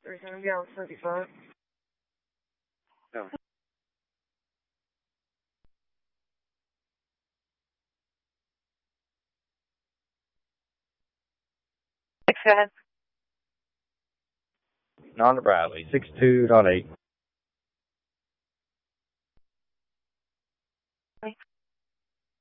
There's going to be on 35. No. Go ahead. Non Bradley, 62.8.